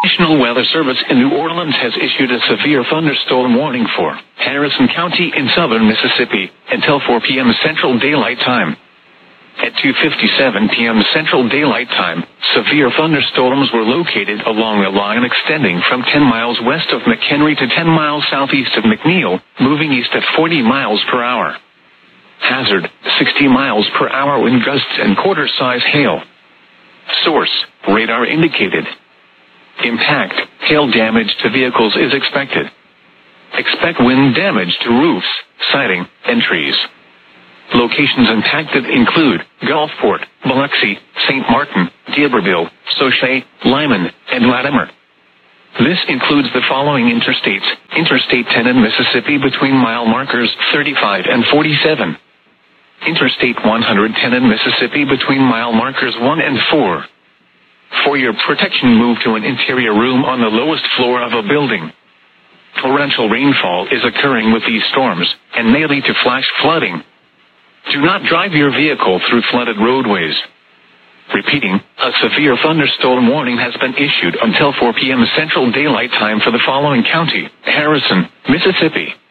National Weather Service in New Orleans has issued a severe thunderstorm warning for Harrison County in southern Mississippi until 4 p.m. Central Daylight Time. At 2:57 p.m. Central Daylight Time, severe thunderstorms were located along a line extending from 10 miles west of McHenry to 10 miles southeast of McNeil, moving east at 40 miles per hour. Hazard, 60 miles per hour wind gusts and quarter-size hail. Source, radar indicated. Impact, hail damage to vehicles is expected. Expect wind damage to roofs, siding, and trees. Locations impacted include Gulfport, Biloxi, St. Martin, D'Iberville, Sauget, Lyman, and Latimer. This includes the following interstates: Interstate 10 in Mississippi between mile markers 35 and 47. Interstate 110 in Mississippi between mile markers 1 and 4. For your protection, move to an interior room on the lowest floor of a building. Torrential rainfall is occurring with these storms and may lead to flash flooding. Do not drive your vehicle through flooded roadways. Repeating, a severe thunderstorm warning has been issued until 4 p.m. Central Daylight Time for the following county: Harrison, Mississippi.